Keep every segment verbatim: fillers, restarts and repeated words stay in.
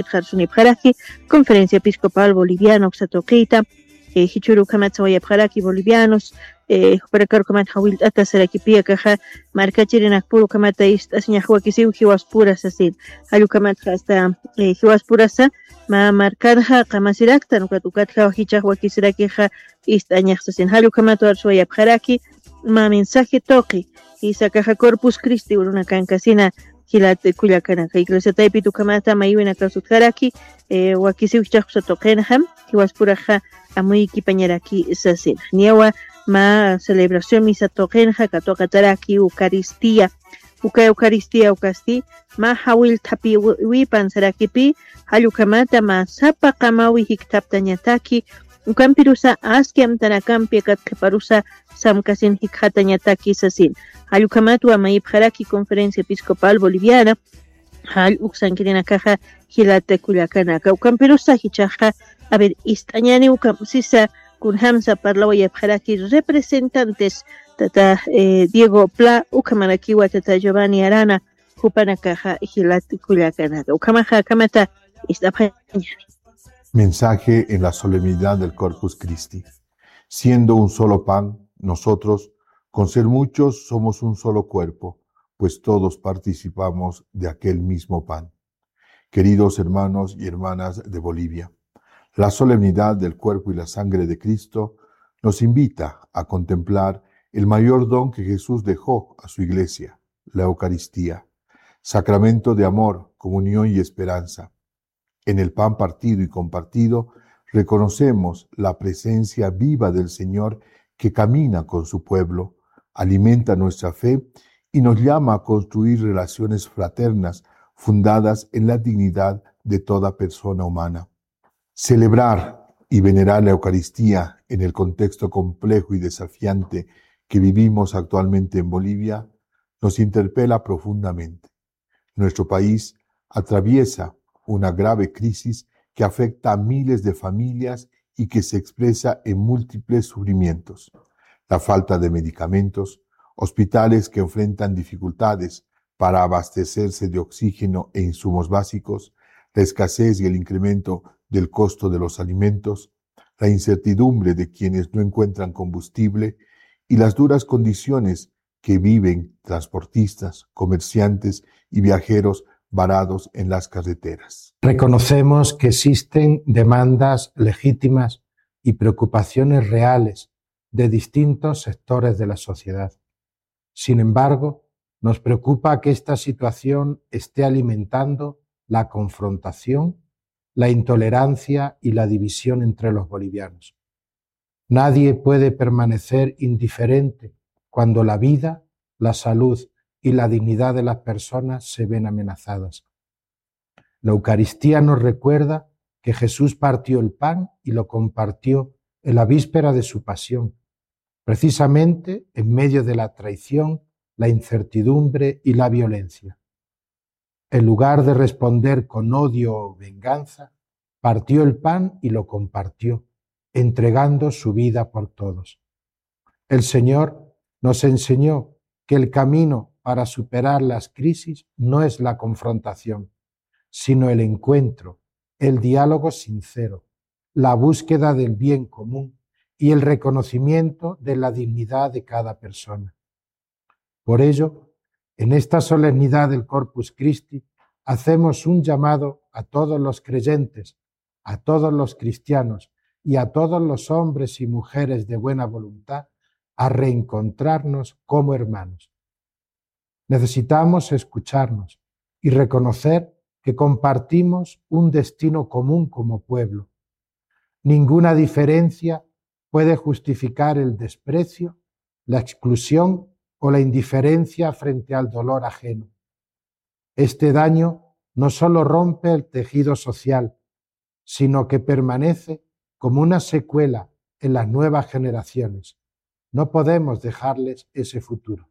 Jarsuni Pjaraki, Conferencia Episcopal Boliviana, Oxatoquita, eh, Hichuru Kamatsawaya Pjaraki, Bolivianos, eh, para Carcomat Hawil Atasaraki Pia Caja, Marcachirinak Puro Kamataist, Asiñahuakisiu, Hiwaspura Sasin, Halukamat hasta Hiwaspura Sa, Ma Marcadja, Kamasirakta, Nukatukat Hichahwakisirakiha, Istañach Sasin, Halukamato Arsuaya Pjaraki, Ma mensaje toqui, y sacaja Corpus Christi, una cancasina. Hilate Kuyakana, Iglesia Taipitu Kamata, Mayuina Kasutkaraki, Wakisiu Chachatokenham, Hiwaspuraja, Amuiki Pañaraki Sasin. Niewa, Ma celebración Misa Tokenja, Katokataraki, Eucaristía, Uka Eucaristía, Ukasti, Ma Hawil Tapi Wipan Sarakipi, Halukamata, Ma Sapa Kamawi Hiktaptañataki, Ukampirusa Askiam Tanakampi Katkeparusa Samkasin Hikhatanyataki Sasin. Halukamatu Amaib Haraki Conferencia Episcopal Boliviana Hal Uxan Kirina Caja Hilate Kuyakanaka Ukampirusa Hichaja a ver Istañani Ukam Sisa Kunhamsa Parlawaya Haraki representantes Tata eh, Diego Pla Ukamarakiwa Tata Giovanni Arana Hupanakaja Hilate Kuyakanaka Ukamaja Kamata Istapañani. Mensaje en la solemnidad del Corpus Christi. Siendo un solo pan, nosotros, con ser muchos, somos un solo cuerpo, pues todos participamos de aquel mismo pan. Queridos hermanos y hermanas de Bolivia, la solemnidad del cuerpo y la sangre de Cristo nos invita a contemplar el mayor don que Jesús dejó a su iglesia, la Eucaristía, sacramento de amor, comunión y esperanza. En el pan partido y compartido reconocemos la presencia viva del Señor que camina con su pueblo, alimenta nuestra fe y nos llama a construir relaciones fraternas fundadas en la dignidad de toda persona humana. Celebrar y venerar la Eucaristía en el contexto complejo y desafiante que vivimos actualmente en Bolivia nos interpela profundamente. Nuestro país atraviesa una grave crisis que afecta a miles de familias y que se expresa en múltiples sufrimientos. La falta de medicamentos, hospitales que enfrentan dificultades para abastecerse de oxígeno e insumos básicos, la escasez y el incremento del costo de los alimentos, la incertidumbre de quienes no encuentran combustible y las duras condiciones que viven transportistas, comerciantes y viajeros varados en las carreteras. Reconocemos que existen demandas legítimas y preocupaciones reales de distintos sectores de la sociedad. Sin embargo, nos preocupa que esta situación esté alimentando la confrontación, la intolerancia y la división entre los bolivianos. Nadie puede permanecer indiferente cuando la vida, la salud y la dignidad de las personas se ven amenazadas. La Eucaristía nos recuerda que Jesús partió el pan y lo compartió en la víspera de su pasión, precisamente en medio de la traición, la incertidumbre y la violencia. En lugar de responder con odio o venganza, partió el pan y lo compartió, entregando su vida por todos. El Señor nos enseñó que el camino para superar las crisis no es la confrontación, sino el encuentro, el diálogo sincero, la búsqueda del bien común y el reconocimiento de la dignidad de cada persona. Por ello, en esta solemnidad del Corpus Christi, hacemos un llamado a todos los creyentes, a todos los cristianos y a todos los hombres y mujeres de buena voluntad a reencontrarnos como hermanos. Necesitamos escucharnos y reconocer que compartimos un destino común como pueblo. Ninguna diferencia puede justificar el desprecio, la exclusión o la indiferencia frente al dolor ajeno. Este daño no solo rompe el tejido social, sino que permanece como una secuela en las nuevas generaciones. No podemos dejarles ese futuro.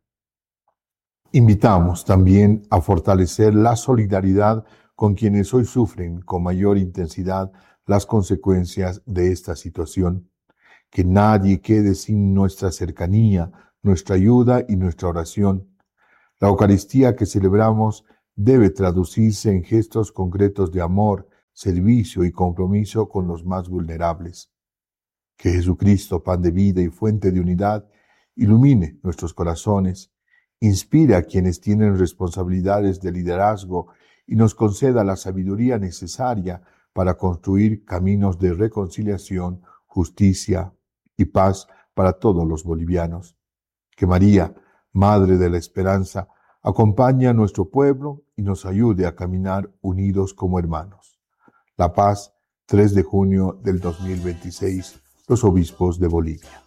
Invitamos también a fortalecer la solidaridad con quienes hoy sufren con mayor intensidad las consecuencias de esta situación. Que nadie quede sin nuestra cercanía, nuestra ayuda y nuestra oración. La Eucaristía que celebramos debe traducirse en gestos concretos de amor, servicio y compromiso con los más vulnerables. Que Jesucristo, pan de vida y fuente de unidad, ilumine nuestros corazones, inspire a quienes tienen responsabilidades de liderazgo y nos conceda la sabiduría necesaria para construir caminos de reconciliación, justicia y paz para todos los bolivianos. Que María, Madre de la Esperanza, acompañe a nuestro pueblo y nos ayude a caminar unidos como hermanos. La Paz, tres de junio del dos mil veintiséis, los obispos de Bolivia.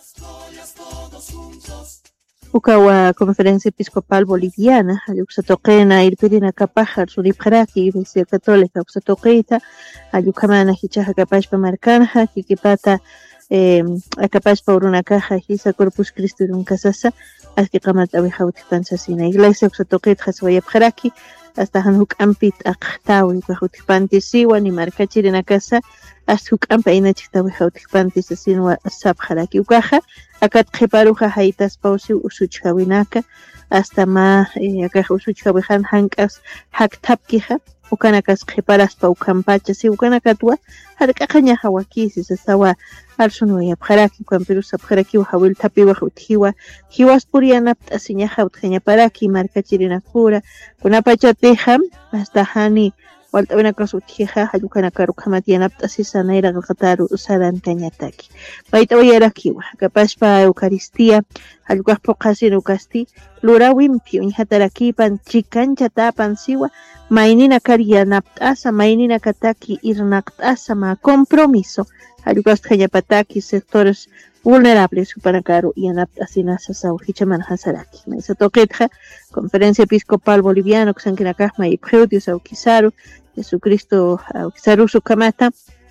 Ukawa Conferencia Episcopal Boliviana, Ayuxatoquena, Irpirina Capajar, Suripjaraki, Iglesia Católica, Uxatoqueita, Ayucamana, Hichaja Capachpa Marcanja, Kikipata, eh, Acapachpa Urunacaja, Hisa Corpus Christi Uruncasasa, Aski Kamat Abijautipansasina, Iglesia Uxatoqueita, Haswayapjaraki, hasta Hanhuk Ampit Aktawi, Bajautipantis Siwa, ni Marcachirina Casa, hasta Huk Ampa Inachita Bajautipantis Asinwa Sabjaraki Ukaja, akat qhiparuja haytas pausi usuchkawinaka hasta ma akaj usuchkawijan hankas haktapkija ukanakas qhiparaspa ukampachasi ukanakatwa hark'aqaña hawakisi sasawa arsuno yapjaraki ukampirusa pjaraki hawil tapiwa uthiwa hiwaspurianapta asiñaja uthañaparaki markachirinakura kunapachateja hasta hani waltawina kasutija hayukana karukamat yanapta sisanaira qataru usarantañataki paita wayarakiwa kapaspa eucaristía hayukaspa qasinu kasti lurawimpi uñhatarakipan chikanchatapan siwa maynina karyanapt'asa maynina kataki irnaqt'asa ma compromiso hayukaspa hañapataki sectores vulnerables supanakaru yanapt'asinasa sawhichamana hasaraki maysa toqetja Conferencia Episcopal Boliviana kusankinakajma ipjeudios aukisaru Jesucristo aukisaru sukamata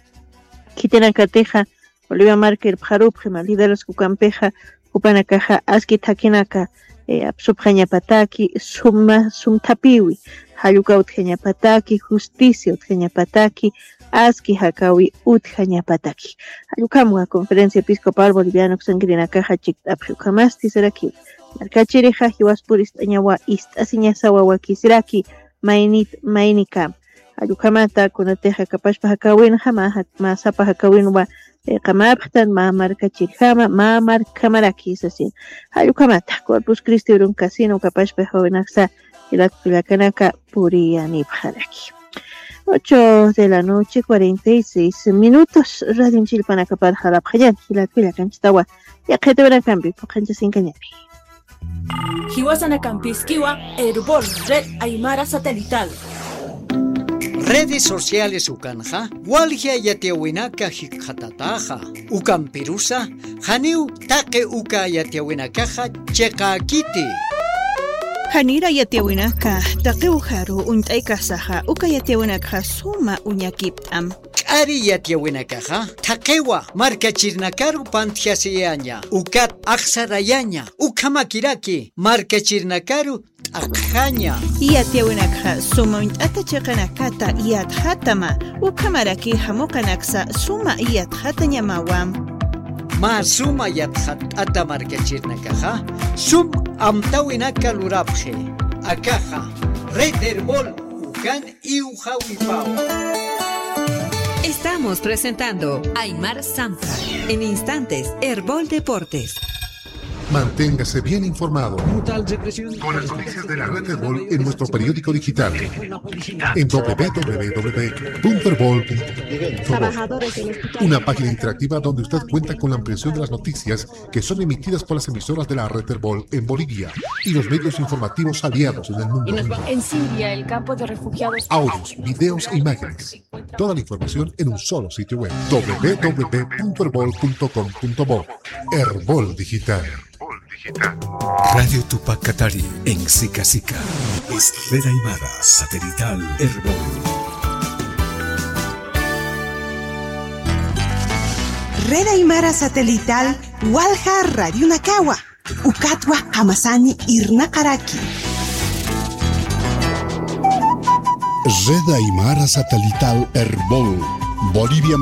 kitenakateja Bolivia Marker Pjarupjema líderes kukampeja upanakaja aski takinaka absubjañapataki suma sumtapiwi hayuka utjañapataki justicia utjañapataki aski hakawi utjañapataki hayukamwa Conferencia Episcopal Boliviana kusankinakaja chiktapjukamasti seraki markachireja hiwaspuristañawa istasiñasawa wakisiraki mainit mainika ayukamata kunateja kapashpa hakawin hama ma sapa hakawinwa qamaptan ma markachirjama ma markamaraki sasin ayukamata Corpus Christi urun casino kapashpa jovenaksa ilakanaka puriani bharaki ocho de la noche cuarenta y seis minutos Radio Chilpanacapar Jalapjayan Hilaquila Canchtawa Yaqetebra Campi Pocancha sin cañari Hiwasana Campisquiwa Herbol Red Aymara Satelital Redes sociales ukanja, walgia yatiawinaka hikhatataja, ukampirusa, haniu take uka yatiawinakaja chekakiti. Hanira yatiawinaka, take uharu untaikasaja, uka yatiawinaka suma uñakiptam. Ari yatiawinakaja, takewa, markachirnakaru pantjasiaña, ukat aksarayaña, ukamakiraki, markachirnakaru akhaña. Yatiawinaka suma untatachiqanakata yathatama, ukamaraki hamukanaksa suma yathatanyamawam. Ma suma yathatata markachirnakaja, sum amtawinaka lurapje, akaja, Red Herbol, ukan y ujawipao. Estamos presentando Aymar Zampa. En instantes, Herbol Deportes. Manténgase bien informado con las noticias de la Red Herbol en nuestro periódico digital en doble u doble u doble u punto herbol punto com. Una página interactiva donde usted cuenta con la ampliación de las noticias que son emitidas por las emisoras de la Red Herbol en Bolivia y los medios informativos aliados en el mundo. En Siria, el campo de refugiados. Audios, videos e imágenes. Toda la información en un solo sitio web. doble u doble u doble u punto herbol punto com punto bo. Herbol Digital. Radio Tupac Katari en Sica Sica. Es Red Aymara Satelital Herbol. Red Aymara Satelital Walha Radio Nakawa. Ukatwa Hamasani Irnakaraki. Red Aymara Satelital Herbol. Bolivia